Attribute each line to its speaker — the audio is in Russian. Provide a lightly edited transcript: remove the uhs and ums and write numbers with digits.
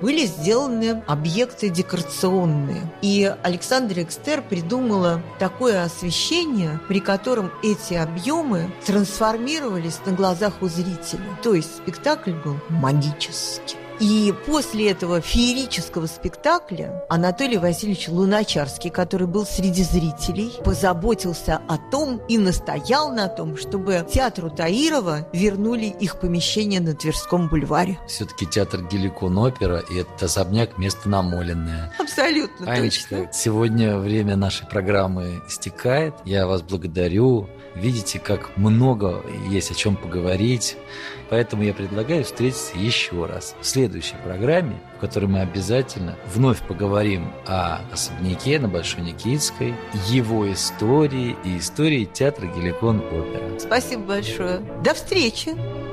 Speaker 1: были сделаны объекты декорационные. И Александра Экстер придумала такое освещение, при котором эти объемы трансформировались на глазах у зрителя. То есть спектакль был магический. И после этого феерического спектакля Анатолий Васильевич Луначарский, который был среди зрителей, позаботился о том и настоял на том, чтобы театру Таирова вернули их помещение на Тверском бульваре.
Speaker 2: Все-таки театр Геликон-опера и этот особняк – место намоленное.
Speaker 1: Абсолютно
Speaker 2: Анечка,
Speaker 1: точно.
Speaker 2: сегодня время нашей программы истекает. Я вас благодарю. Видите, как много есть о чем поговорить. Поэтому я предлагаю встретиться еще раз в следующей программе, в которой мы обязательно вновь поговорим о особняке на Большой Никитской, его истории и истории театра Геликон-опера.
Speaker 1: Спасибо большое. До встречи!